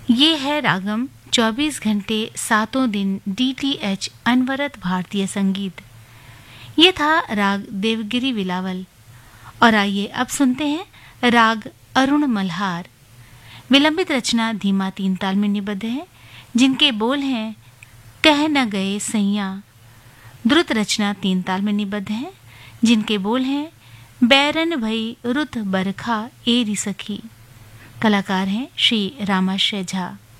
ये है रागम 24 घंटे सातों दिन DTH अनवरत भारतीय संगीत। ये था राग देवगिरी विलावल। और आइए अब सुनते हैं राग अरुण मल्हार। विलंबित रचना धीमा तीन ताल में निबद्ध है, जिनके बोल हैं कह न गए सैया। द्रुत रचना तीन ताल में निबद्ध है, जिनके बोल हैं बैरन भई रुत बरखा एरी सखी। कलाकार हैं श्री रामाश्रय झा।